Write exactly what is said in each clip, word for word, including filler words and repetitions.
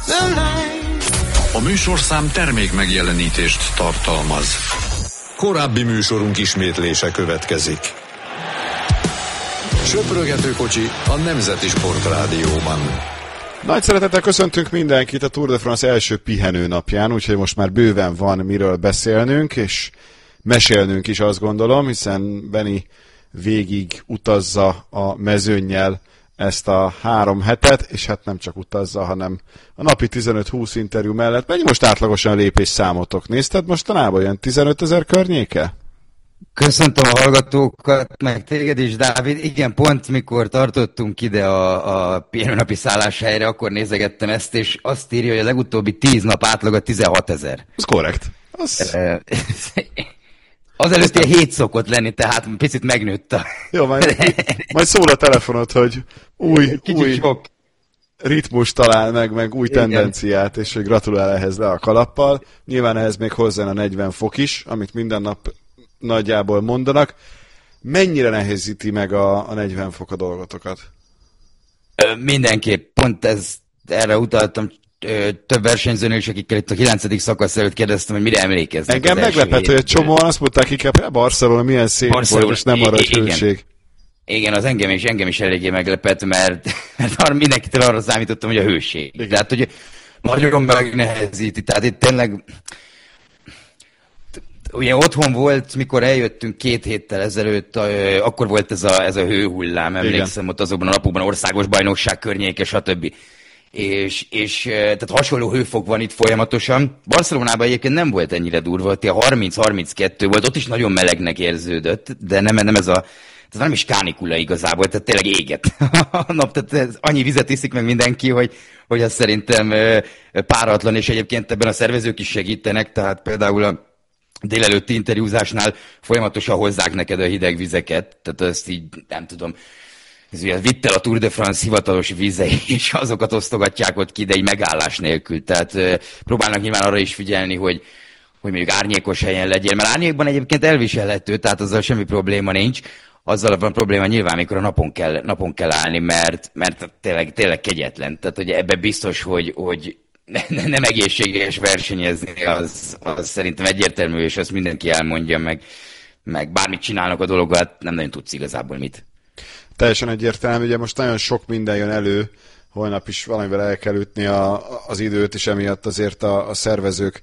A műsorszám termék megjelenítést tartalmaz. Korábbi műsorunk ismétlése következik. Söprögetőkocsi a Nemzeti Sportrádióban. Nagy szeretettel köszöntünk mindenkit a Tour de France első pihenő napján, úgyhogy most már bőven van miről beszélnünk, és mesélnünk is, azt gondolom, hiszen Benni végig utazza a mezőnnyel ezt a három hetet, és hát nem csak utazza, hanem a napi tizenöt-húsz interjú mellett. Mennyi most átlagosan a lépés számotok? Nézted mostanában ilyen tizenötezer környéke? Köszöntöm a hallgatókat, meg téged is, Dávid. Igen, pont mikor tartottunk ide a, a pihenőnapi szálláshelyre, akkor nézegettem ezt, és azt írja, hogy a legutóbbi tíz nap átlaga tizenhatezer. Ez korrekt. Az... Az előtt ilyen hét szokott lenni, tehát picit megnőtt a... Jó, majd, majd szól a telefonod, hogy új, új sok. ritmus talál meg, meg új Igen. tendenciát, és hogy gratulál ehhez le a kalappal. Nyilván ehhez még hozzá a negyven fok is, amit minden nap nagyjából mondanak. Mennyire nehézíti meg a, a negyven fok a dolgotokat? Ö, mindenképp, pont ez, erre utaltam ö, több versenyzőnő is, akikkel itt a kilencedik szakasz előtt kérdeztem, hogy mire emlékeznek. Engem meglepett, hogy egy csomóan azt mondták, hogy Barcelona milyen szép Barcelona, volt, és nem arra, hogy hőség. Igen, az engem is, engem is eléggé meglepett, mert, mert arra, mindenkitől arra számítottam, hogy a hőség. Igen. Tehát, hogy nagyon megnehezíti, tehát itt tényleg... Ugye otthon volt, mikor eljöttünk két héttel ezelőtt, akkor volt ez a, ez a hőhullám, emlékszem, ott azokban a napokban országos bajnokság környéke, stb. És, és tehát hasonló hőfok van itt folyamatosan. Barcelonában egyébként nem volt ennyire durva, ott harminc-harminckettő volt, ott is nagyon melegnek érződött, de nem, nem ez a, ez nem is kánikula igazából, tehát tényleg éget a nap, tehát ez, annyi vizet iszik meg mindenki, hogy, hogy az szerintem páratlan, és egyébként ebben a szervezők is segítenek, tehát például a délelőtti interjúzásnál folyamatosan hozzák neked a hideg vizeket, tehát ezt így, nem tudom, ez ugye vitt el a Tour de France hivatalos vizei, és azokat osztogatják ott ki, de egy megállás nélkül, tehát uh, próbálnak nyilván arra is figyelni, hogy, hogy mondjuk árnyékos helyen legyél, mert árnyékban egyébként elviselhető, tehát azzal semmi probléma nincs, azzal van probléma nyilván, amikor a napon kell, napon kell állni, mert, mert tényleg, tényleg kegyetlen, tehát hogy ebben biztos, hogy, hogy Ne, nem egészséges versenyezni, az, az szerintem egyértelmű, és azt mindenki elmondja, meg, meg bármit csinálnak a dologgal, hát nem nagyon tudsz igazából mit. Teljesen egyértelmű, ugye most nagyon sok minden jön elő, holnap is valamivel el kell ütni a, az időt, és emiatt azért a, a szervezők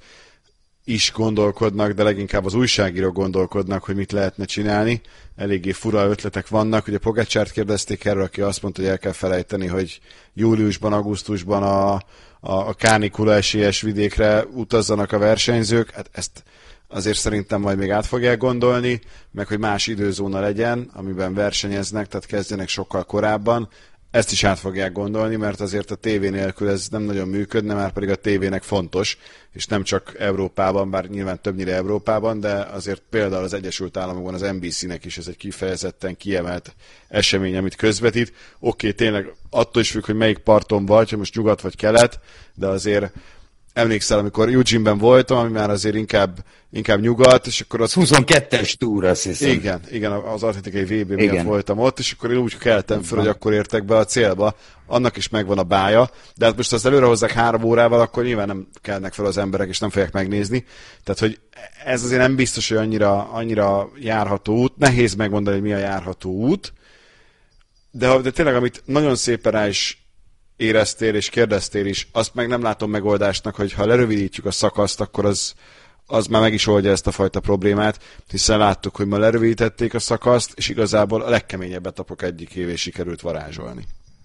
is gondolkodnak, de leginkább az újságírók gondolkodnak, hogy mit lehetne csinálni. Eléggé fura ötletek vannak. Ugye Pogačart kérdezték erről, aki azt mondta, hogy el kell felejteni, hogy júliusban, augusztusban a, a, a kánikula esélyes vidékre utazzanak a versenyzők. Hát ezt azért szerintem majd még át fogják gondolni, meg hogy más időzóna legyen, amiben versenyeznek, tehát kezdjenek sokkal korábban. Ezt is át fogják gondolni, mert azért a tévé nélkül ez nem nagyon működne, már pedig a tévének fontos, és nem csak Európában, bár nyilván többnyire Európában, de azért például az Egyesült Államokban az en bé cé-nek is ez egy kifejezetten kiemelt esemény, amit közvetít. Oké, tényleg attól is függ, hogy melyik parton vagy, hogy most nyugat vagy kelet, de azért emlékszel, amikor Eugene-ben voltam, ami már azért inkább, inkább nyugat, és akkor az... huszonkettes túr, azt hiszem. Igen, igen, az atlétikai vé bé miatt voltam ott, és akkor én úgy keltem föl, hogy akkor értek be a célba. Annak is megvan a bája, de hát most azt előre hozzák három órával, akkor nyilván nem kelnek fel az emberek, és nem fogják megnézni. Tehát, hogy ez azért nem biztos, hogy annyira, annyira járható út. Nehéz megmondani, hogy mi a járható út, de, de tényleg, amit nagyon szépen rá is éreztél és kérdeztél is, azt meg nem látom megoldásnak, hogy ha lerövidítjük a szakaszt, akkor az, az már meg is oldja ezt a fajta problémát, hiszen láttuk, hogy ma lerövidítették a szakaszt, és igazából a legkeményebb etapok egyik évén sikerült varázsolni.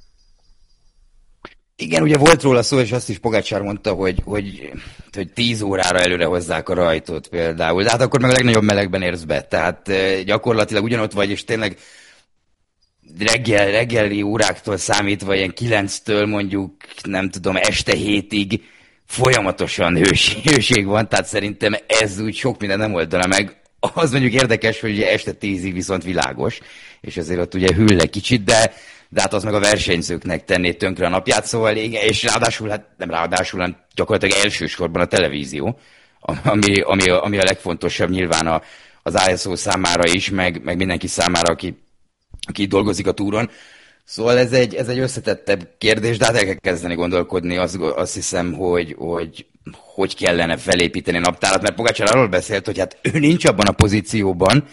Igen, ugye volt róla szó, és azt is Pogačar mondta, hogy, hogy, hogy tíz órára előre hozzák a rajtot például, de hát akkor meg a legnagyobb melegben érsz be, tehát gyakorlatilag ugyanott vagy, és tényleg reggel, reggeli óráktól számítva, ilyen kilenctől mondjuk, nem tudom, este hétig folyamatosan hőség, hőség van, tehát szerintem ez úgy sok minden nem oldana meg. Az mondjuk érdekes, hogy ugye este tízig viszont világos, és azért ott ugye hűl egy kicsit, de, de hát az meg a versenyzőknek tenné tönkre a napját, szóval igen, és ráadásul, hát nem ráadásul, hanem gyakorlatilag elsősorban a televízió, ami, ami, ami a legfontosabb nyilván a, az i es o számára is, meg, meg mindenki számára, aki aki dolgozik a túron. Szóval ez egy, ez egy összetettebb kérdés, de hát el kell kezdeni gondolkodni, azt, azt hiszem, hogy, hogy hogy kellene felépíteni a naptárat, mert Pogačar arról beszélt, hogy hát ő nincs abban a pozícióban,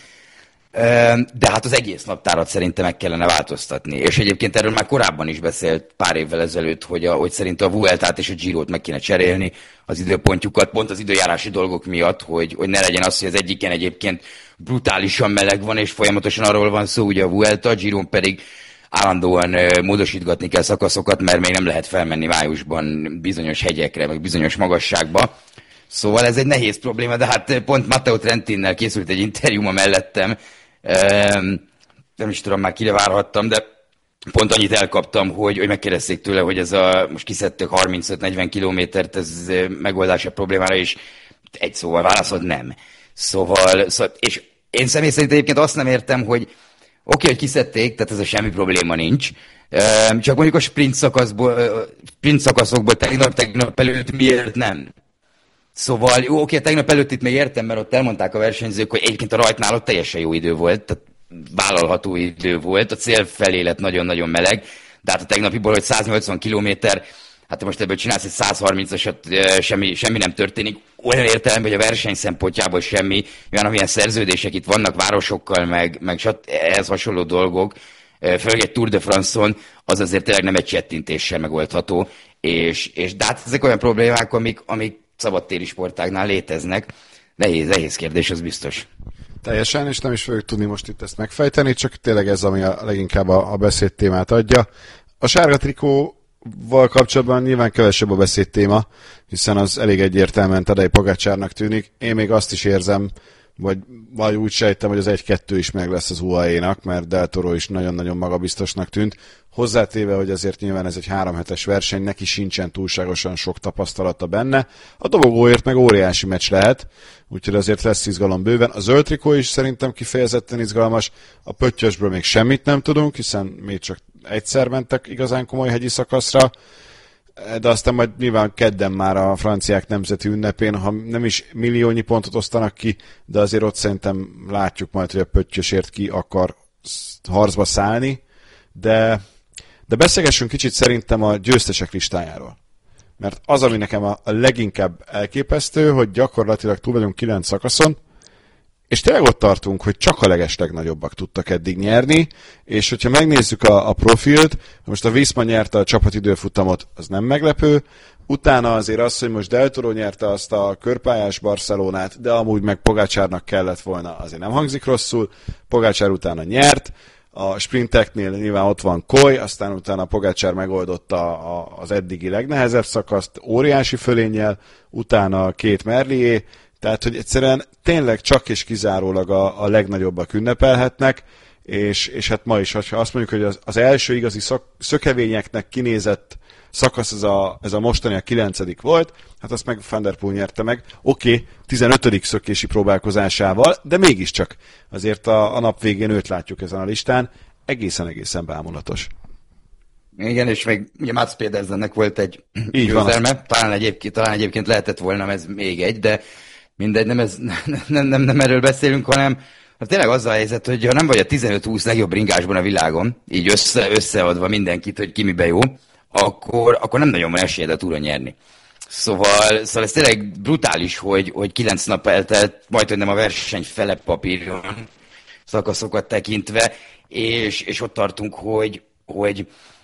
de hát az egész naptárat szerintem meg kellene változtatni. És egyébként erről már korábban is beszélt pár évvel ezelőtt, hogy, a, hogy szerint a Vueltát és a Girót meg kéne cserélni az időpontjukat, pont az időjárási dolgok miatt, hogy, hogy ne legyen az, hogy az egyiken egyébként brutálisan meleg van, és folyamatosan arról van szó, ugye a Vuelta, a Giron pedig állandóan módosítgatni kell szakaszokat, mert még nem lehet felmenni májusban bizonyos hegyekre, meg bizonyos magasságba. Szóval ez egy nehéz probléma, de hát pont Matteo Trentinnel készült egy interjú ma mellettem, nem is tudom már kire várhattam, de pont annyit elkaptam, hogy, hogy megkérdezték tőle, hogy ez a, most kiszedtük harmincöt-negyven kilométert, ez megoldás a problémára, és egy szóval válaszolt nem. Szóval, szóval, és én személy szerint egyébként azt nem értem, hogy oké, okay, hogy kiszedték, tehát ez a semmi probléma nincs, csak mondjuk a sprint, szakaszból, sprint szakaszokból tegnap, tegnap előtt miért nem? Szóval, jó, oké, tegnap előtt itt még értem, mert ott elmondták a versenyzők, hogy egyébként a rajtnál ott teljesen jó idő volt, tehát vállalható idő volt, a cél felé lett nagyon-nagyon meleg, de hát a tegnapiból, hogy száznyolcvan kilométer, hát most ebből csinálsz egy százharmincasat, semmi, semmi nem történik, olyan értelemben, hogy a verseny szempontjából semmi, olyan, amilyen szerződések itt vannak városokkal, meg, meg ehhez hasonló dolgok, főleg egy Tour de France-on, az azért tényleg nem egy csettintéssel megoldható, és, és de hát ezek olyan problémák, amik, amik szabadtéri sportágnál léteznek. Nehéz, nehéz kérdés, az biztos. Teljesen, és nem is fogjuk tudni most itt ezt megfejteni, csak tényleg ez, ami a leginkább a, a beszéd témát adja. A sárga trikóval kapcsolatban nyilván kevesebb a beszéd téma, hiszen az elég egyértelműen Tadej Pogačarnak tűnik. Én még azt is érzem, vagy, vagy úgy sejtem, hogy az egy-kettő is meg lesz az u á é-nak, mert Del Toro is nagyon-nagyon magabiztosnak tűnt. Hozzátéve, hogy azért nyilván ez egy három hetes verseny, neki sincsen túlságosan sok tapasztalata benne. A dobogóért meg óriási meccs lehet, úgyhogy azért lesz izgalom bőven. A zöld trikó is szerintem kifejezetten izgalmas. A pöttyösből még semmit nem tudunk, hiszen még csak egyszer mentek igazán komoly hegyi szakaszra, de aztán majd nyilván kedden már a franciák nemzeti ünnepén, ha nem is milliónyi pontot osztanak ki, de azért ott szerintem látjuk majd, hogy a pöttyösért ki akar harcba szállni, de, de beszélgessünk kicsit szerintem a győztesek listájáról. Mert az, ami nekem a, a leginkább elképesztő, hogy gyakorlatilag túl vagyunk kilenc szakaszon, és tényleg ott tartunk, hogy csak a legeslegnagyobbak tudtak eddig nyerni, és hogyha megnézzük a, a profilt, most a Visma nyerte a csapatidőfutamot, az nem meglepő, utána azért az, hogy most Del Toro nyerte azt a körpályás Barcelonát, de amúgy meg Pogačarnak kellett volna, azért nem hangzik rosszul, Pogačar utána nyert, a sprinteknél nyilván ott van Koy, aztán utána Pogačar megoldotta az eddigi legnehezebb szakaszt óriási fölénnyel, utána két Merlier, tehát, hogy egyszerűen tényleg csak és kizárólag a, a legnagyobbak ünnepelhetnek, és, és hát ma is, ha azt mondjuk, hogy az, az első igazi szak, szökevényeknek kinézett szakasz ez a, ez a mostani a kilencedik volt, hát azt meg Van der Poel nyerte meg, oké, okay, tizenötödik szökési próbálkozásával, de mégiscsak azért a, a nap végén őt látjuk ezen a listán, egészen-egészen bámulatos. Igen, és még ugye Mats Pedersennek volt egy győzelme, talán egyébként, talán egyébként lehetett volna ez még egy, de mindegy, nem, ez, nem, nem, nem erről beszélünk, hanem hát tényleg az a helyzet, hogy ha nem vagy a tizenöt-húsz legjobb ringásban a világon, így össze, összeadva mindenkit, hogy ki mibe jó, akkor, akkor nem nagyon van esélyed a túron nyerni. Szóval, szóval ez tényleg brutális, hogy, hogy kilenc nap eltelt, majd, hogy nem a verseny fele papíron szakaszokat tekintve, és, és ott tartunk, hogy, hogy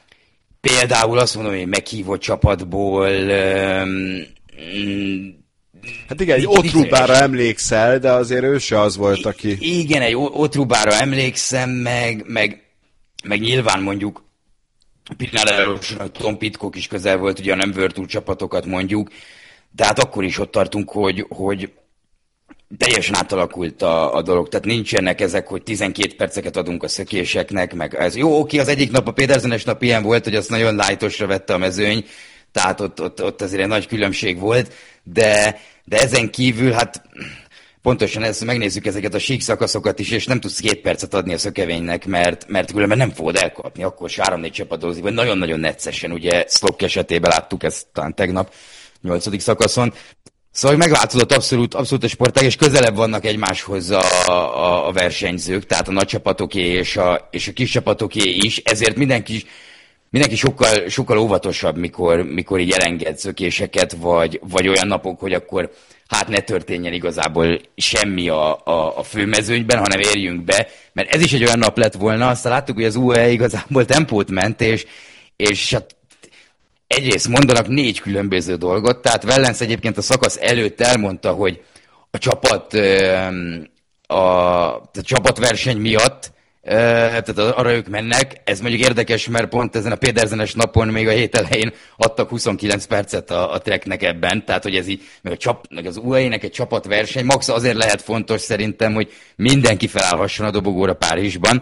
például azt mondom, hogy meghívott csapatból um, hát igen, egy Otrubára emlékszel, de azért ő se az volt, aki... Igen, egy Otrubára emlékszem, meg, meg, meg nyilván mondjuk Pinarello-san Tom Pidcock is közel volt, ugye a nem World Tour csapatokat mondjuk, de hát akkor is ott tartunk, hogy, hogy teljesen átalakult a, a dolog, tehát nincsenek ezek, hogy tizenkét perceket adunk a szökéseknek, meg ez jó, oké, az egyik nap a Pedersenes nap ilyen volt, hogy azt nagyon lightosra vette a mezőny, tehát ott, ott, ott azért egy nagy különbség volt, de, de ezen kívül, hát pontosan ezt, megnézzük ezeket a sík szakaszokat is, és nem tudsz két percet adni a szökevénynek, mert, mert különben nem fogod elkapni, akkor se három-négy csapadozni, vagy nagyon-nagyon neccesen, ugye Szlok esetében láttuk ezt talán tegnap, nyolcadik szakaszon. Szóval megváltozott abszolút, abszolút a sportág, és közelebb vannak egymáshoz a, a, a versenyzők, tehát a nagy csapatoké és a, és a kis csapatoké is, ezért mindenki, mindenki sokkal, sokkal óvatosabb, mikor, mikor így elenged szökéseket, vagy, vagy olyan napok, hogy akkor hát ne történjen igazából semmi a, a, a főmezőnyben, hanem érjünk be, mert ez is egy olyan nap lett volna, aztán láttuk, hogy az u á e igazából tempót ment, és, és hát egyrészt mondanak négy különböző dolgot, tehát Wellens egyébként a szakasz előtt elmondta, hogy a csapat a, a csapatverseny miatt, tehát arra ők mennek. Ez mondjuk érdekes, mert pont ezen a Pedersenes napon még a hét elején adtak huszonkilenc percet a, a Treknek ebben, tehát hogy ez így, meg, a csap, meg az u á e-nek egy csapatverseny, max azért lehet fontos szerintem, hogy mindenki felállhasson a dobogóra Párizsban,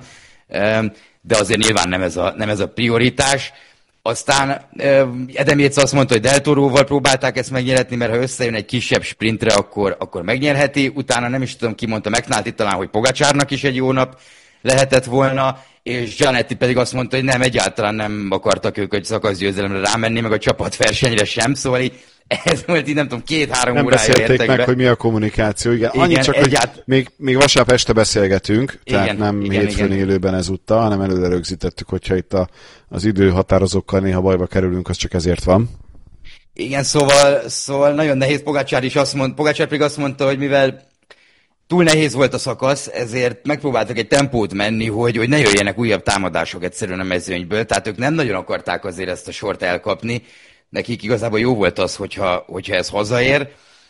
de azért nyilván nem ez a, nem ez a prioritás. Aztán Adam Yates azt mondta, hogy Del Toróval próbálták ezt megnyerhetni, mert ha összejön egy kisebb sprintre, akkor, akkor megnyerheti. Utána nem is tudom, ki mondta, McNulty talán, hogy Pogačarnak is egy jó nap lehetett volna, és Gianetti pedig azt mondta, hogy nem, egyáltalán nem akartak ők egy szakaszgyőzelemre rámenni, meg a csapatversenyre sem, szóval így ez volt így nem tudom, két-három nem órája beszélték meg, be. Hogy mi a kommunikáció. Igen, igen annyi csak, egyált... hogy még, még vasárnap este beszélgetünk, igen, tehát nem igen, hétfőn igen. élőben ezúttal, hanem előre rögzítettük, hogyha itt a, az időhatározókkal néha bajba kerülünk, az csak ezért van. Igen, szóval, szóval nagyon nehéz. Pogačar is azt mondta, Pogačar pedig azt mondta, hogy mivel túl nehéz volt a szakasz, ezért megpróbáltak egy tempót menni, hogy, hogy ne jöjjenek újabb támadások egyszerűen a mezőnyből, tehát ők nem nagyon akarták azért ezt a sort elkapni. Nekik igazából jó volt az, hogyha, hogyha ez hazaér.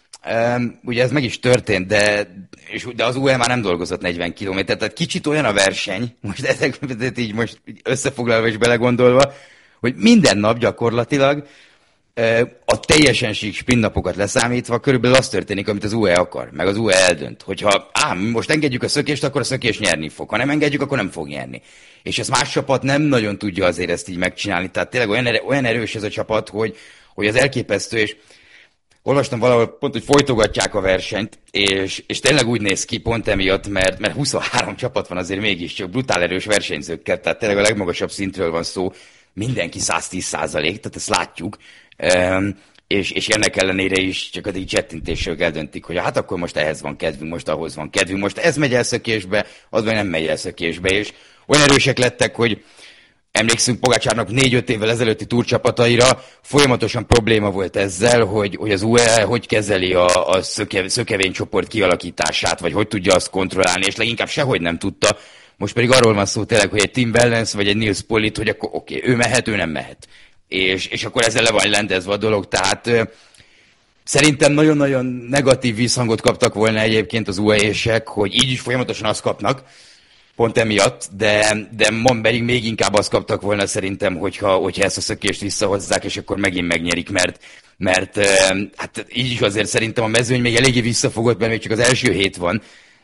Um, ugye ez meg is történt, de, és, de az u á e már nem dolgozott negyven kilométert, tehát kicsit olyan a verseny, most ezek így most összefoglalva és belegondolva, hogy minden nap gyakorlatilag uh, a teljesen sík sprint napokat leszámítva körülbelül az történik, amit az u á e akar, meg az u á e eldönt, hogyha á, most engedjük a szökést, akkor a szökés nyerni fog, ha nem engedjük, akkor nem fog nyerni. És ez más csapat nem nagyon tudja azért ezt így megcsinálni. Tehát tényleg olyan, erő, olyan erős ez a csapat, hogy, hogy az elképesztő, és olvastam valahol pont, hogy folytogatják a versenyt, és, és tényleg úgy néz ki pont emiatt, mert, mert huszonhárom csapat van azért mégiscsak brutál erős versenyzőkkel, tehát tényleg a legmagasabb szintről van szó, mindenki száz tíz százalék, tehát ezt látjuk, um, és, és ennek ellenére is csak addig csettintéssel eldöntik, hogy hát akkor most ehhez van kedvünk, most ahhoz van kedvünk, most ez megy el szökésbe, az meg nem megy el szökésbe, és olyan erősek lettek, hogy emlékszünk Pogačarnak négy-öt évvel ezelőtti túrcsapataira, folyamatosan probléma volt ezzel, hogy, hogy az u á e hogy kezeli a, a szöke, szökevénycsoport kialakítását, vagy hogy tudja azt kontrollálni, és leginkább sehogy nem tudta. Most pedig arról van szó tényleg, hogy egy Tim Wellens vagy egy Nils Politt, hogy akkor oké, okay, ő mehet, ő nem mehet. És, és akkor ezzel le van rendezve a dolog, tehát ö, szerintem nagyon-nagyon negatív visszhangot kaptak volna egyébként az u á é-sek, hogy így is folyamatosan azt kapnak, pont emiatt, de, de ma pedig még inkább azt kaptak volna szerintem, hogyha, hogyha ezt a szökést visszahozzák, és akkor megint megnyerik, mert, mert hát így is azért szerintem a mezőny még eléggé visszafogott, mert még csak az első hét van,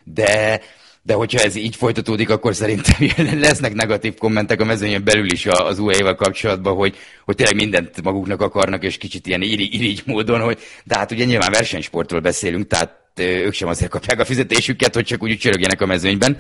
de, de hogyha ez így folytatódik, akkor szerintem lesznek negatív kommentek a mezőnyen belül is az u á é-vel kapcsolatban, hogy, hogy tényleg mindent maguknak akarnak, és kicsit ilyen irigy, irigy módon, hogy, de hát ugye nyilván versenysportról beszélünk, tehát ők sem azért kapják a fizetésüket, hogy csak úgy csörögjenek a mezőnyben.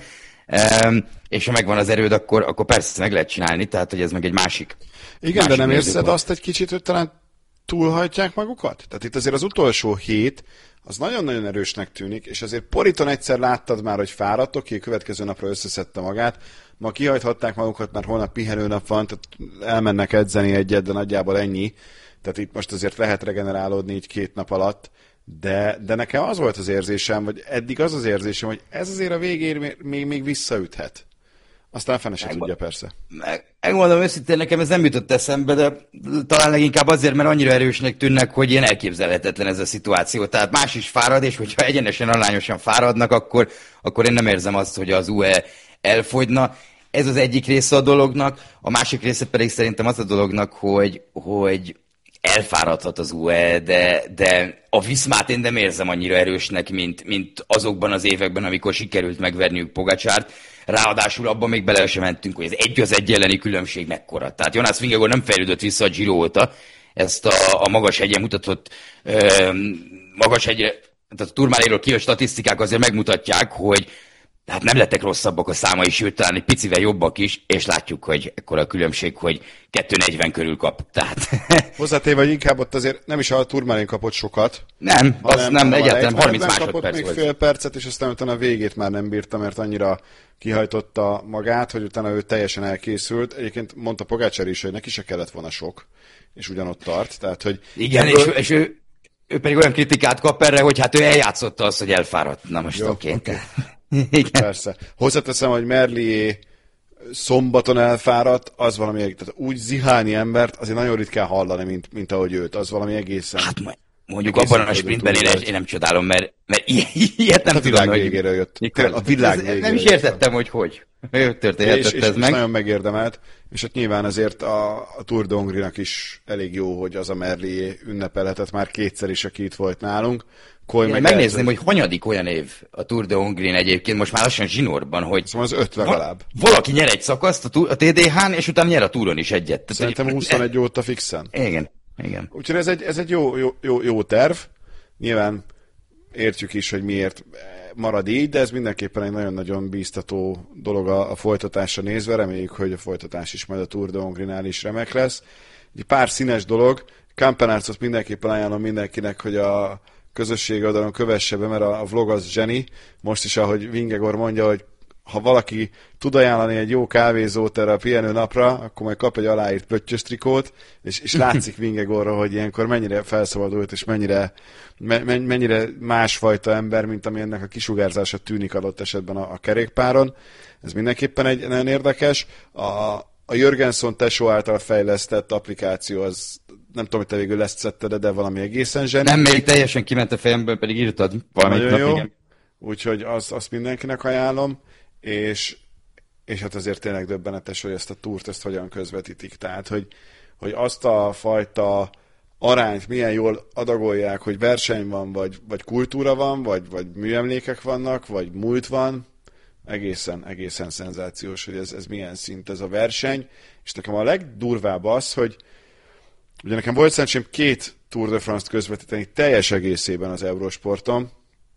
Um, és ha megvan az erőd, akkor, akkor persze meg lehet csinálni, tehát hogy ez meg egy másik. Igen, másik de nem érzed azt egy kicsit, hogy talán túlhajtják magukat? Tehát itt azért az utolsó hét, az nagyon-nagyon erősnek tűnik, és azért Politon egyszer láttad már, hogy fáradt, oké, a következő napra összeszedte magát, ma kihajthatták magukat, mert holnap pihenőnap van, tehát elmennek edzeni egyet, de nagyjából ennyi. Tehát itt most azért lehet regenerálódni így két nap alatt. De, de nekem az volt az érzésem, vagy eddig az az érzésem, hogy ez azért a végén még, még visszaüthet. Aztán fene se tudja, persze. Meg, megmondom őszintén, nekem ez nem jutott eszembe, de talán leginkább azért, mert annyira erősnek tűnnek, hogy ilyen elképzelhetetlen ez a szituáció. Tehát más is fárad, és hogyha egyenesen, arányosan fáradnak, akkor, akkor én nem érzem azt, hogy az u á é elfogyna. Ez az egyik része a dolognak, a másik része pedig szerintem az a dolognak, hogy, hogy elfáradhat az u á é, de, de a Viszmát én nem érzem annyira erősnek, mint, mint azokban az években, amikor sikerült megverniük Pogačart. Ráadásul abban még bele sem mentünk, hogy ez egy az egy elleni különbség mekkora. Tehát Jonas Vingegaard nem fejlődött vissza a Giro óta, ezt a, a magas hegyen mutatott, ö, magas hegyre, tehát a Tourmaléről kijött statisztikák azért megmutatják, hogy Tehát nem lettek rosszabbak a számai, sőt, talán egy picivel jobbak is, és látjuk, hogy ekkora a különbség, hogy kettő negyven körül kap. Tehát... Hozzátéve, hogy inkább ott azért nem is a Turmalin kapott sokat. Nem, az nem, egyáltalán harminc másodperc kapott még volt. fél percet, és aztán utána a végét már nem bírta, mert annyira kihajtotta magát, hogy utána ő teljesen elkészült. Egyébként mondta Pogačar is, hogy neki se kellett volna sok, és ugyanott tart. Tehát, hogy igen, ebből... és, és ő, ő pedig olyan kritikát kap erre, hogy hát ő eljátszotta azt, hogy elfáradt. Na most oké. Okay. Okay. Persze. Hozzáteszem, hogy Merlier szombaton elfáradt, az valami, tehát úgy zihálni embert azért nagyon ritkán hallani, mint, mint ahogy őt, az valami egészen... Hát mondjuk egészen abban a sprintben én, én nem csodálom, mert, mert ilyet nem a tudom, világ végére jött. Mikor, a világ végére nem is értettem, hogy hogy. Hogy történhetett és, ez és, meg. És nagyon megérdemelt, és hát nyilván azért a, a Tour de Hongrie-nak is elég jó, hogy az a Merlier ünnepelhetett már kétszer is, aki itt volt nálunk. Én meg megnézném, hogy hanyadik olyan év a Tour de Hongrie egyébként, most már lassan zsinórban, hogy szóval az öt legalább. Valaki nyer egy szakaszt a, a té dé hán, és utána nyer a Touron is egyet. Szerintem huszonegy óta fixen. Igen, igen. Úgyhogy ez egy, ez egy jó, jó, jó, jó terv. Nyilván értjük is, hogy miért marad így, de ez mindenképpen egy nagyon-nagyon bíztató dolog a, a folytatásra nézve. Reméljük, hogy a folytatás is majd a Tour de Hongrie-nál is remek lesz. Egy pár színes dolog. Campenarcot mindenképpen ajánlom mindenkinek, hogy a közösségi oldalon kövesse be, mert a vlog az zseni. Most is, ahogy Vingegaard mondja, hogy ha valaki tud ajánlani egy jó kávézót erre a pihenő napra, akkor majd kap egy aláírt pöttyös trikót, és, és látszik Vingegaardra, hogy ilyenkor mennyire felszabadult, és mennyire, me, mennyire másfajta ember, mint ami ennek a kisugárzása tűnik adott esetben a, a kerékpáron. Ez mindenképpen egy nagyon érdekes. A, a Jörgenson tesó által fejlesztett applikáció, az nem tudom, hogy te végül ezt szedted, de valami egészen zseni. Nem, még teljesen kiment a fejemből, pedig írtad valamit. Nagyon jó. Úgyhogy azt, azt mindenkinek ajánlom. És, és hát azért tényleg döbbenetes, hogy ezt a túrt, ezt hogyan közvetítik. Tehát, hogy, hogy azt a fajta arányt milyen jól adagolják, hogy verseny van, vagy, vagy kultúra van, vagy, vagy műemlékek vannak, vagy múlt van, egészen, egészen szenzációs, hogy ez, ez milyen szint ez a verseny. És nekem a legdurvább az, hogy ugye nekem volt szerencsém két Tour de France-t közvetíteni teljes egészében az Eurosporton,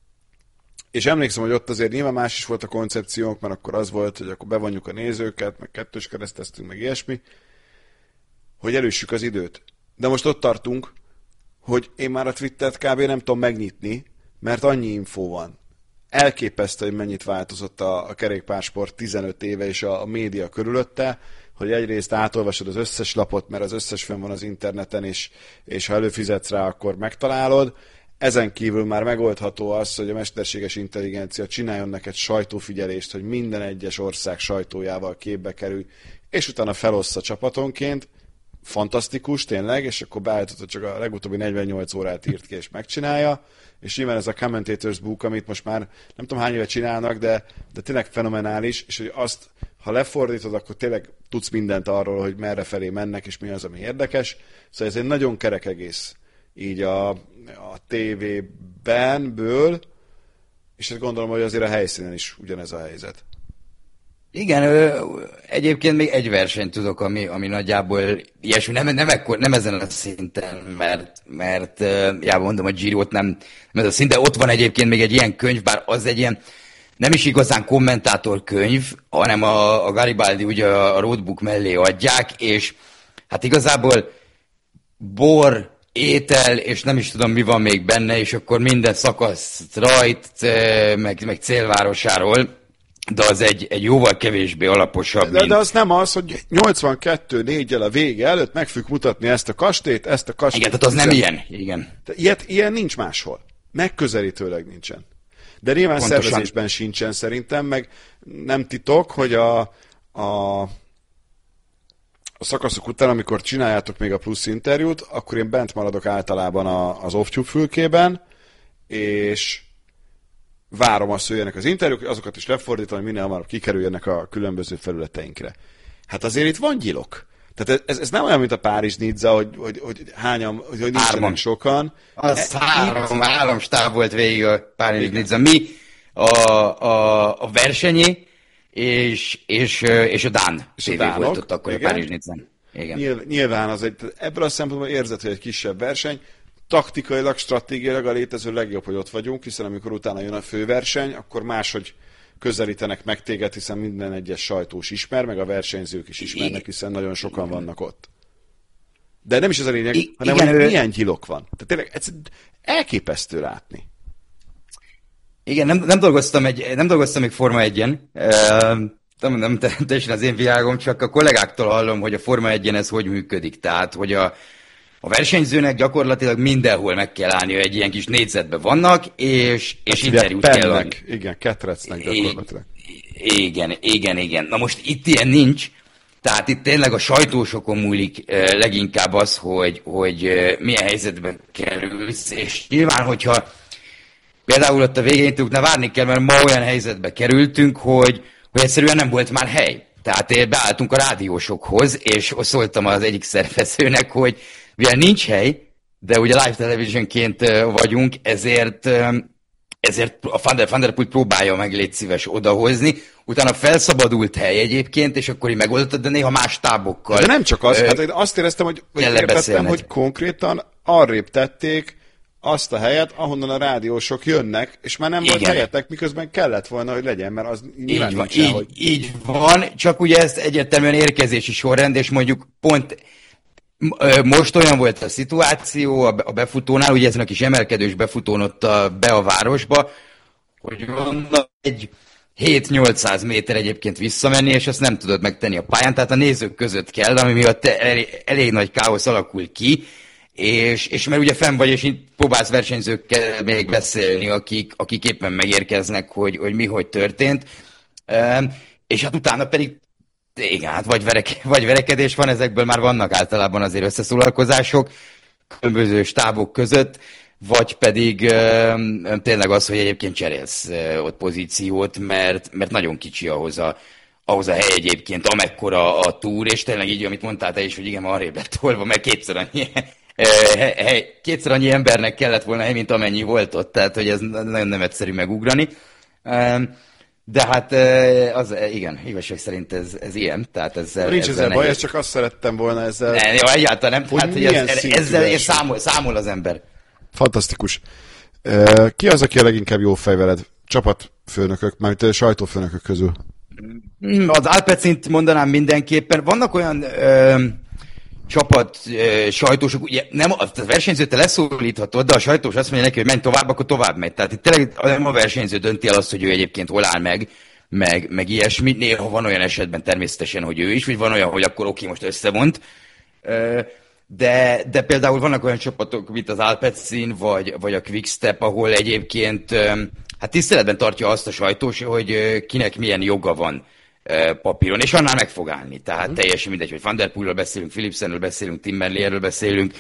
és emlékszem, hogy ott azért nyilván más is volt a koncepciónk, mert akkor az volt, hogy akkor bevonjuk a nézőket, meg kettős kereszteztünk, meg ilyesmi, hogy előssük az időt. De most ott tartunk, hogy én már a Twittert kb. Nem tudom megnyitni, mert annyi infó van. Elképesztő, hogy mennyit változott a, a kerékpársport tizenöt éve és a, a média körülötte, hogy egyrészt átolvasod az összes lapot, mert az összes fenn van az interneten, és, és ha előfizetsz rá, akkor megtalálod. Ezen kívül már megoldható az, hogy a mesterséges intelligencia csináljon neked sajtófigyelést, hogy minden egyes ország sajtójával képbe kerül, és utána felossza csapatonként. Fantasztikus, tényleg, és akkor beállítod, csak a legutóbbi negyvennyolc órát írt ki, és megcsinálja. És nyilván ez a Commentators Book, amit most már nem tudom hány éve csinálnak, de, de tényleg fenomenális, és hogy azt, ha lefordítod, akkor tényleg tudsz mindent arról, hogy merre felé mennek, és mi az, ami érdekes. Szóval ez egy nagyon kerek egész így a, a tévében, ből, és ezt gondolom, hogy azért a helyszínen is ugyanez a helyzet. Igen, ö, egyébként még egy versenyt tudok, ami, ami nagyjából ilyesmi, nem, nem, ekkor, nem ezen a szinten, mert, mert já, mondom, a Girót nem, nem ez a szint, de ott van egyébként még egy ilyen könyv, bár az egy ilyen, nem is igazán kommentátor könyv, hanem a, a Garibaldi ugye a roadbook mellé adják, és hát igazából bor, étel, és nem is tudom, mi van még benne, és akkor minden szakasz rajt, meg, meg célvárosáról, de az egy, egy jóval kevésbé alaposabb. De, mint... de az nem az, hogy nyolcvankettő négyel a vége előtt meg fogjuk mutatni ezt a kastélyt, ezt a kastélyt. Igen, tehát az nem ilyen. Igen. Ilyet, ilyen nincs máshol. Megközelítőleg nincsen. De nyilván pontosan. Szervezésben sincsen szerintem, meg nem titok, hogy a, a, a szakaszok után, amikor csináljátok még a plusz interjút, akkor én bent maradok általában a, az off-tube fülkében, és várom azt, hogy jönnek az interjúk, azokat is lefordítom, hogy minél hamarabb kikerüljenek a különböző felületeinkre. Hát azért itt van gyilok. Tehát ez, ez nem olyan, mint a Párizs-Nizza, hogy, hogy, hogy hányan, hogy, hogy nincsenek sokan. Az e, három, itt... három stáb volt végig a Párizs-Nizza. Mi a, a, a versenyi, és, és, és a Dán és a Dánok, volt ott akkor igen. A Párizs-Nizzán. Igen. Nyilván az egy, ebből a szempontból érzed, hogy egy kisebb verseny, taktikailag, stratégiailag a létező legjobb, hogy ott vagyunk, hiszen amikor utána jön a főverseny, akkor máshogy közelítenek meg téged, hiszen minden egyes sajtós ismer, meg a versenyzők is ismernek, hiszen nagyon sokan vannak ott. De nem is az a lényeg, I- hanem igen, hogy ő... milyen gyilok van. Tehát tényleg ez elképesztő látni. Igen, nem, nem, dolgoztam egy, nem dolgoztam még Forma egyen, nem, nem teljesen az én világom, csak a kollégáktól hallom, hogy a Forma egyen ez hogy működik. Tehát, hogy a, a versenyzőnek gyakorlatilag mindenhol meg kell állni, egy ilyen kis négyzetben vannak, és, és interjút kell adni. Igen, ketrecnek gyakorlatilag. Igen, igen, igen. Na most itt ilyen nincs, tehát itt tényleg a sajtósokon múlik uh, leginkább az, hogy, hogy uh, milyen helyzetbe kerülsz, és nyilván, hogyha például ott a végén tudna várni kell, mert ma olyan helyzetbe kerültünk, hogy, hogy egyszerűen nem volt már hely. Tehát beálltunk a rádiósokhoz, és szóltam az egyik szervezőnek, hogy mivel nincs hely, de ugye live televisionként vagyunk, ezért, ezért a Van der, Van der Poel próbálja meg, légy szíves odahozni. Utána felszabadult hely egyébként, és akkor így megoldottad, de néha más tábokkal. De nem csak az, ö, hát azt éreztem, hogy, hogy értettem, hogy konkrétan arrébb tették azt a helyet, ahonnan a rádiósok jönnek, és már nem igen. volt helyetek, miközben kellett volna, hogy legyen, mert az nyilván így van, nincs el, így, hogy... így van, csak ugye ez egyértelműen érkezési sorrend, és mondjuk pont most olyan volt a szituáció a befutónál, ugye ezen a kis emelkedős befutón ott a, be a városba, hogy onnan egy hét-nyolcszáz méter egyébként visszamenni, és azt nem tudod megtenni a pályán, tehát a nézők között kell, ami miatt elég, elég nagy káosz alakul ki, és, és mert ugye fenn vagy, és így próbálsz versenyzőkkel még beszélni, akik, akik éppen megérkeznek, hogy, hogy mi, hogy történt, és hát utána pedig igen, hát vagy, verek, vagy verekedés van, ezekből már vannak általában azért összeszólalkozások különböző stábok között, vagy pedig ö, tényleg az, hogy egyébként cserélsz ö, ott pozíciót, mert, mert nagyon kicsi ahhoz a, ahhoz a hely egyébként, amekkora a túr, és tényleg így, amit mondtál te is, hogy igen, arrébb lett tolva, mert kétszer annyi, hely, kétszer annyi embernek kellett volna hely, mint amennyi volt ott, tehát hogy ez nagyon nem egyszerű megugrani. De hát az, igen, igazság szerint ez, ez ilyen, tehát ezzel... Nincs ezzel baj, ezt csak azt szerettem volna ezzel... Ne, jó, egyáltalán nem, tehát hogy ez, ezzel számol, számol az ember. Fantasztikus. Ki az, aki a leginkább jó fej veled? Csapatfőnökök, mármint sajtófőnökök közül? Az Alpecint mondanám mindenképpen. Vannak olyan ö, csapat ö, sajtósok, ugye nem, a versenyzőt te leszólíthatod, de a sajtós azt mondja neki, hogy menj tovább, akkor tovább megy. Tehát itt tényleg nem a versenyző dönti el azt, hogy ő egyébként hol áll meg, meg, meg ilyesmi. Néha van olyan esetben természetesen, hogy ő is, vagy van olyan, hogy akkor oké, most összevont. Ö, De, de például vannak olyan csapatok, mint az Alpecin, vagy, vagy a Quickstep, ahol egyébként hát tiszteletben tartja azt a sajtós, hogy kinek milyen joga van papíron, és annál meg fog állni. Tehát mm. teljesen mindegy, hogy Van der Poelről beszélünk, Philipsenről beszélünk, Tim Merlierről beszélünk,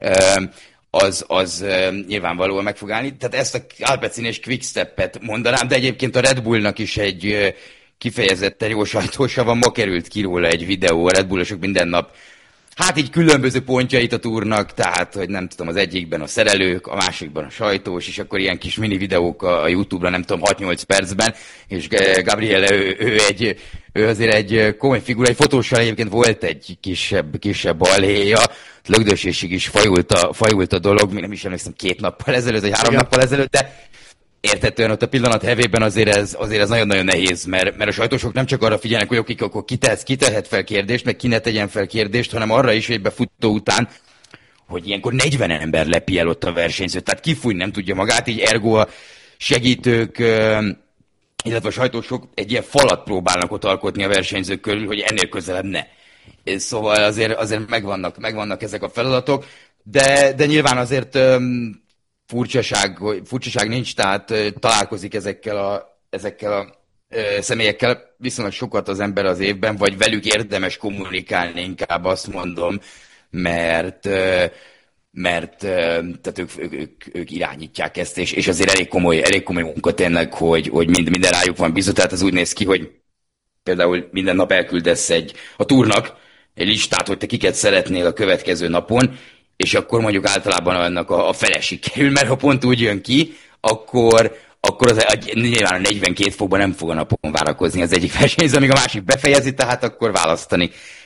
az, az nyilvánvalóan meg fog állni. Tehát ezt a Alpecin és Quickstepet mondanám, de egyébként a Red Bullnak is egy kifejezetten jó sajtósa van, ma került ki róla egy videó, a Red Bullosok minden nap hát így különböző pontjait a túrnak, tehát, hogy nem tudom, az egyikben a szerelők, a másikban a sajtós, és akkor ilyen kis mini videók a, a YouTube-ra, nem tudom, hat-nyolc percben, és Gabriele, ő, ő, egy, ő azért egy komoly figura, egy fotóssal egyébként volt egy kisebb, kisebb balhéja, lögdösésig is fajult a, fajult a dolog, még nem is emlékszem, két nappal ezelőtt, vagy három Igen. nappal ezelőtt, de érthetően ott a pillanat hevében azért ez, azért ez nagyon-nagyon nehéz, mert, mert a sajtósok nem csak arra figyelnek, hogy akik akkor kitehetsz, kitehet fel kérdést, meg ki ne tegyen fel kérdést, hanem arra is, hogy befutó után, hogy ilyenkor negyven ember lepi el ott a versenyzőt, tehát kifújni nem tudja magát, így ergo a segítők, illetve a sajtósok egy ilyen falat próbálnak ott alkotni a versenyzők körül, hogy ennél közelebb ne. Szóval azért, azért megvannak, megvannak ezek a feladatok, de, de nyilván azért Furcsaság, furcsaság nincs, tehát találkozik ezekkel a, ezekkel a ö, személyekkel viszonylag sokat az ember az évben, vagy velük érdemes kommunikálni, inkább azt mondom, mert, ö, mert ö, tehát ők, ők, ők, ők irányítják ezt, és, és azért elég komoly, elég komoly munka tényleg, hogy, hogy mind, minden rájuk van bízva, tehát ez úgy néz ki, hogy például minden nap elküldesz egy, a túrnak egy listát, hogy te kiket szeretnél a következő napon, és akkor mondjuk általában annak a, a felesig kerül, mert ha pont úgy jön ki, akkor, akkor az, nyilván a negyvenkét fokban nem fog a napon várakozni az egyik versenyző, amíg a másik befejezi, tehát akkor választani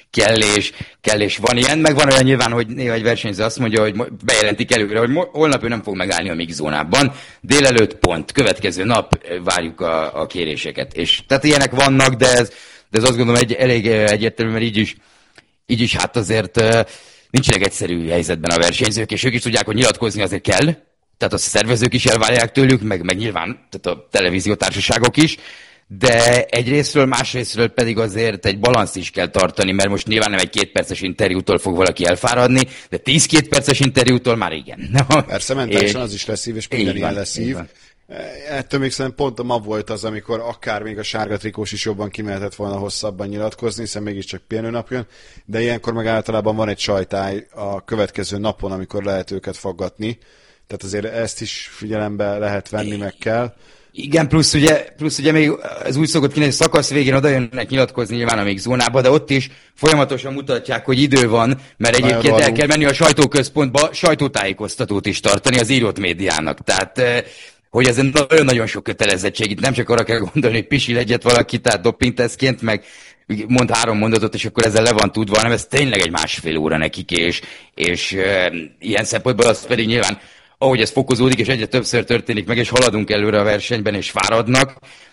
kell és, kell és van ilyen, meg van olyan nyilván, hogy néha egy versenyző azt mondja, hogy bejelentik előre, hogy holnap ő nem fog megállni a mix zónában, délelőtt pont, következő nap várjuk a, a kéréseket. És tehát ilyenek vannak, de ez, de ez azt gondolom egy, elég egyértelmű, mert így is, így is hát azért nincsenek egyszerű helyzetben a versenyzők, és ők is tudják, hogy nyilatkozni azért kell, tehát a szervezők is elvárják tőlük, meg, meg nyilván tehát a televíziótársaságok is, de egyrésztről, másrésztről pedig azért egy balanszt is kell tartani, mert most nyilván nem egy kétperces interjútól fog valaki elfáradni, de tíz-két perces interjútól már igen. Persze, mentálisan az is leszív, és minden ilyen leszív. Ettől még szerintem pont a ma volt az, amikor akár még a sárga trikós is jobban kimehetett volna hosszabban nyilatkozni, hiszen mégiscsak pihenőnap jön, de ilyenkor meg általában van egy sajtály a következő napon, amikor lehet őket faggatni. Tehát azért ezt is figyelembe lehet venni, meg kell. Igen, plusz ugye, plusz ugye még ez úgy szokott kinézni, hogy szakasz végén oda jönnek nyilatkozni nyilván a még zónába, de ott is folyamatosan mutatják, hogy idő van, mert egyébként el kell menni a sajtóközpontba sajtótájékoztatót is tartani az írott médiának. Tehát, hogy ez nagyon-nagyon sok kötelezettség, itt nem csak arra kell gondolni, hogy pisil egyet valaki, tehát dopingtesztként, meg mond három mondatot, és akkor ezzel le van tudva, hanem ez tényleg egy másfél óra nekik, és, és e, ilyen szempontból az pedig nyilván ahogy ez fokozódik, és egyre többször történik meg, és haladunk előre a versenyben, és fáradnak,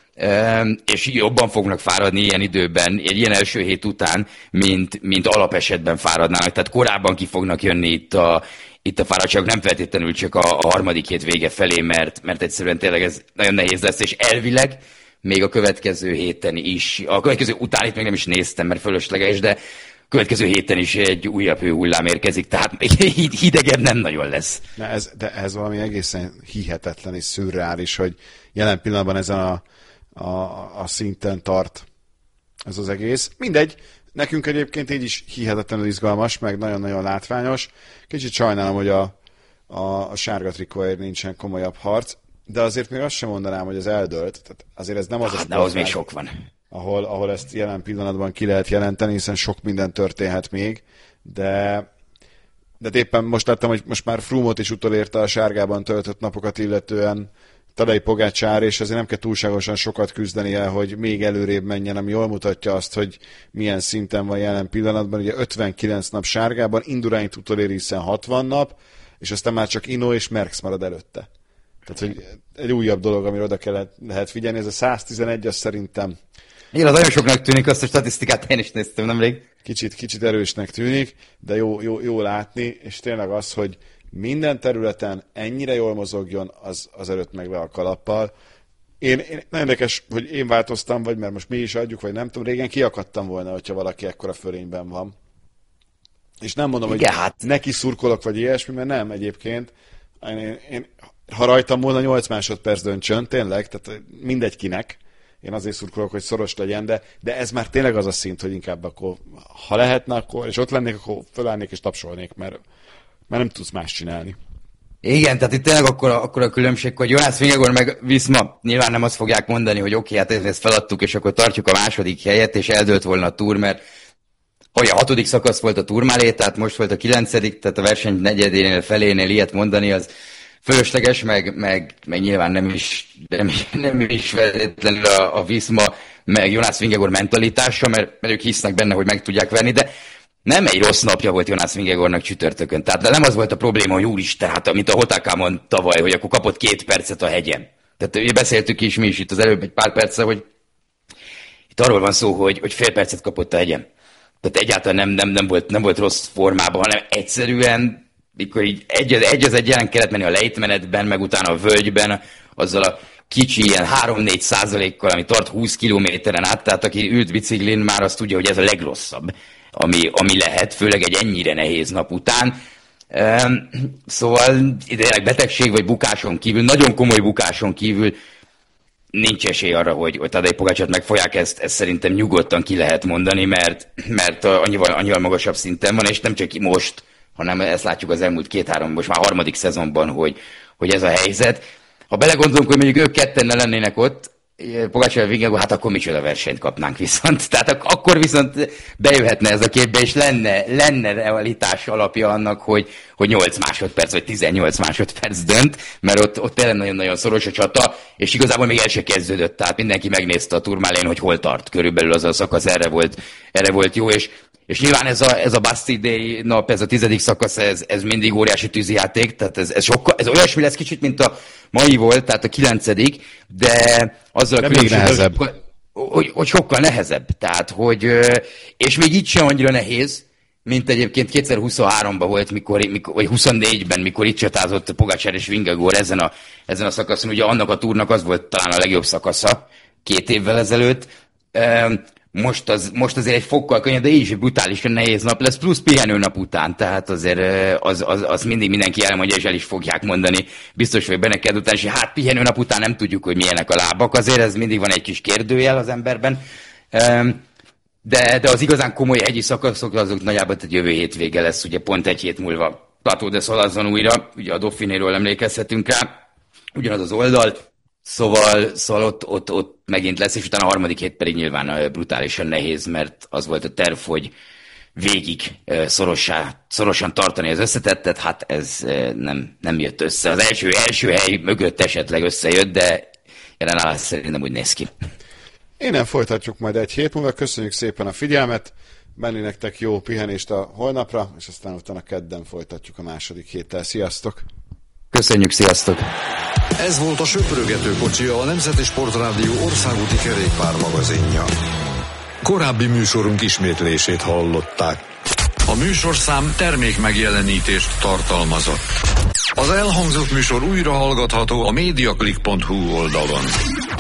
és jobban fognak fáradni ilyen időben, egy ilyen első hét után, mint, mint alapesetben fáradnának. Tehát korábban ki fognak jönni itt a, itt a fáradtságok, nem feltétlenül csak a, a harmadik hét vége felé, mert, mert egyszerűen tényleg ez nagyon nehéz lesz, és elvileg még a következő héten is, a következő után itt még nem is néztem, mert fölösleges, de következő héten is egy újabb hőhullám érkezik, tehát még hidegebb nem nagyon lesz. De ez, de ez valami egészen hihetetlen és szürreális, hogy jelen pillanatban ezen a, a, a szinten tart ez az egész. Mindegy, nekünk egyébként így is hihetetlenül izgalmas, meg nagyon-nagyon látványos. Kicsit sajnálom, hogy a, a, a sárga trikóért nincsen komolyabb harc, de azért még azt sem mondanám, hogy az eldőlt. Tehát azért ez nem az hát, a de az még sok van. Ahol, ahol ezt jelen pillanatban ki lehet jelenteni, hiszen sok minden történhet még, de, de éppen most láttam, hogy most már Froome-ot is utolérte a sárgában töltött napokat illetően Tadej Pogačar, és azért nem kell túlságosan sokat küzdenie, hogy még előrébb menjen, ami jól mutatja azt, hogy milyen szinten van jelen pillanatban. Ugye ötvenkilenc nap sárgában, Induraint utolér, hiszen hatvan nap, és aztán már csak Ino és Merckx marad előtte. Tehát, hogy egy újabb dolog, amire oda kellett, lehet figyelni, ez a száztizenegy, az szerintem igen, az nagyon soknak tűnik, azt a statisztikát én is néztem nemrég. Kicsit, kicsit erősnek tűnik, de jó, jó, jó látni, és tényleg az, hogy minden területen ennyire jól mozogjon, az, az előtt meg le a kalappal. Én, én, nagyon érdekes, hogy én változtam, vagy mert most mi is adjuk, vagy nem tudom, régen kiakadtam volna, hogyha valaki ekkora fölényben van. És nem mondom, igen, hogy hát neki szurkolok, vagy ilyesmi, mert nem egyébként. Én, én, én, ha rajtam volna nyolc másodperc döntsön, tényleg, tehát mindegy kinek. Én azért szurkolok, hogy szoros legyen, de, de ez már tényleg az a szint, hogy inkább akkor, ha lehetne, akkor, és ott lennék, akkor fölállnék és tapsolnék, mert, mert nem tudsz más csinálni. Igen, tehát itt tényleg akkor a, akkor a különbség, hogy Jonas Vingegaard meg Visma nyilván nem azt fogják mondani, hogy oké, okay, hát ezt feladtuk, és akkor tartjuk a második helyet, és eldőlt volna a túr, mert hogy a hatodik szakasz volt a túrmálé, tehát most volt a kilencedik, tehát a verseny negyedénél, felénél ilyet mondani, az fölösleges, meg, meg, meg nyilván nem is, nem, nem is feltétlenül a, a Visma, meg Jonas Vingegaard mentalitása, mert, mert ők hisznek benne, hogy meg tudják venni, de nem egy rossz napja volt Jonas Vingegaardnak csütörtökön. Tehát nem az volt a probléma, hogy úristen, hát mint a Hotakamon tavaly, hogy akkor kapott két percet a hegyen. Tehát ugye beszéltük is mi is itt az előbb egy pár perccel, hogy itt arról van szó, hogy, hogy fél percet kapott a hegyen. Tehát egyáltalán nem, nem, nem, volt, nem volt rossz formában, hanem egyszerűen mikor így egy, egy az egy jelen kellett menni a lejtmenetben, meg utána a völgyben, azzal a kicsi ilyen három-négy százalékkal, ami tart húsz kilométeren át, tehát aki ült biciklin, már azt tudja, hogy ez a legrosszabb, ami, ami lehet, főleg egy ennyire nehéz nap után. Üm, szóval idejének betegség vagy bukáson kívül, nagyon komoly bukáson kívül nincs esély arra, hogy, hogy Tadej Pogačart megfogják, ezt, ezt szerintem nyugodtan ki lehet mondani, mert, mert annyival, annyival magasabb szinten van, és nem csak most, hanem ezt látjuk az elmúlt két-három, most már harmadik szezonban, hogy, hogy ez a helyzet. Ha belegondolunk, hogy mondjuk ők ketten ne lennének ott, Pogačar, Vingegaard, hát akkor micsoda versenyt kapnánk viszont. Tehát akkor viszont bejöhetne ez a képbe, és lenne, lenne realitás alapja annak, hogy, hogy nyolc másodperc, vagy tizennyolc másodperc dönt, mert ott, ott tényleg nagyon-nagyon szoros a csata, és igazából még el se kezdődött, tehát mindenki megnézte a Tourmalén, hogy hol tart körülbelül az a szakasz, erre volt, erre volt jó, és És nyilván ez a, ez a Bastille Day nap, ez a tizedik szakasz, ez, ez mindig óriási tűzijáték, tehát ez, ez, sokkal, ez olyasmi lesz kicsit, mint a mai volt, tehát a kilencedik, de azzal de a különbség, hogy, hogy, hogy sokkal nehezebb. Tehát, hogy, és még így sem annyira nehéz, mint egyébként kétezer-huszonháromban volt, mikor, mikor, vagy huszonnégyben, mikor itt csatázott Pogačar és Vingegaard ezen a, ezen a szakaszon. Ugye annak a túrnak az volt talán a legjobb szakasza két évvel ezelőtt. Most, az, most azért egy fokkal könnyebb, de így is egy brutálisan nehéz nap lesz, plusz pihenő nap után, tehát azért az, az, az mindig mindenki elmondja, és el is fogják mondani. Biztos vagy benne kell után, és hát pihenő nap után nem tudjuk, hogy milyenek a lábak, azért ez mindig van egy kis kérdőjel az emberben. De, de az igazán komoly hegyi szakaszok, azok nagyjából egy jövő hétvége lesz, ugye pont egy hét múlva Plateau de Salazon újra, ugye a Dauphinéről emlékezhetünk rá, ugyanaz az oldal, szóval, szóval ott, ott, ott megint lesz, és utána a harmadik hét pedig nyilván brutálisan nehéz, mert az volt a terv, hogy végig szorossá, szorosan tartani az összetettet, hát ez nem, nem jött össze. Az első, első hely mögött esetleg összejött, de jelen állás szerint nem úgy néz ki. Innen folytatjuk majd egy hét múlva. Köszönjük szépen a figyelmet, menni nektek jó pihenést a holnapra, és aztán utána kedden folytatjuk a második héttel. Sziasztok! Köszönjük, sziasztok! Ez volt a Söprögető kocsia, a Nemzeti Sportrádió országúti kerékpár magazinja. Korábbi műsorunk ismétlését hallották. A műsorszám termék megjelenítést tartalmazott. Az elhangzott műsor újra hallgatható a mediaclick pont hu oldalon.